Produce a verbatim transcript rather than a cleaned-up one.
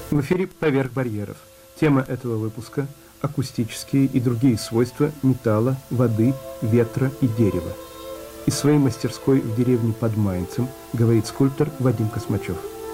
В эфире «Поверх барьеров». Тема этого выпуска – акустические и другие свойства металла, воды, ветра и дерева. Из своей мастерской в деревне под Майнцем говорит скульптор Вадим Космачев.